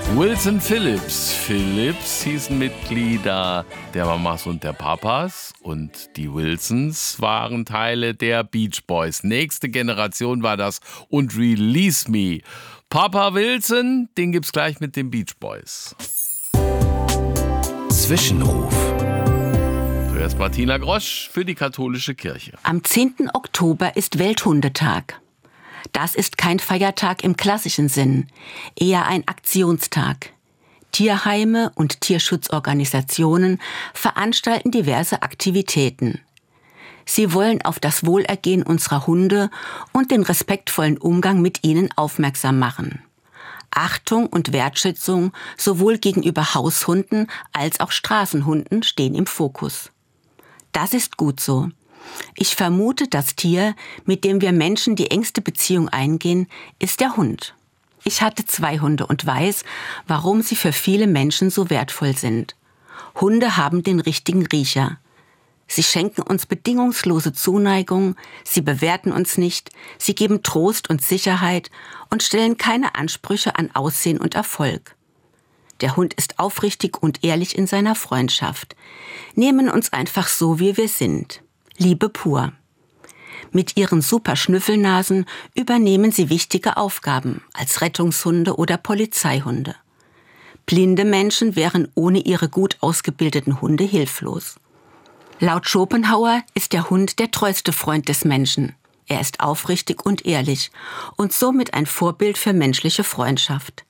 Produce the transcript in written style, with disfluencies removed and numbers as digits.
Wilson Phillips. Phillips hießen Mitglieder der Mamas und der Papas und die Wilsons waren Teile der Beach Boys. Nächste Generation war das und Release Me. Papa Wilson, den gibt's gleich mit den Beach Boys. Zwischenruf. Zuerst Martina Grosch für die katholische Kirche. Am 10. Oktober ist Welthundetag. Das ist kein Feiertag im klassischen Sinn, eher ein Aktionstag. Tierheime und Tierschutzorganisationen veranstalten diverse Aktivitäten. Sie wollen auf das Wohlergehen unserer Hunde und den respektvollen Umgang mit ihnen aufmerksam machen. Achtung und Wertschätzung sowohl gegenüber Haushunden als auch Straßenhunden stehen im Fokus. Das ist gut so. Ich vermute, das Tier, mit dem wir Menschen die engste Beziehung eingehen, ist der Hund. Ich hatte 2 Hunde und weiß, warum sie für viele Menschen so wertvoll sind. Hunde haben den richtigen Riecher. Sie schenken uns bedingungslose Zuneigung, sie bewerten uns nicht, sie geben Trost und Sicherheit und stellen keine Ansprüche an Aussehen und Erfolg. Der Hund ist aufrichtig und ehrlich in seiner Freundschaft, nehmen uns einfach so, wie wir sind. Liebe pur. Mit ihren super Schnüffelnasen übernehmen sie wichtige Aufgaben als Rettungshunde oder Polizeihunde. Blinde Menschen wären ohne ihre gut ausgebildeten Hunde hilflos. Laut Schopenhauer ist der Hund der treueste Freund des Menschen. Er ist aufrichtig und ehrlich und somit ein Vorbild für menschliche Freundschaft.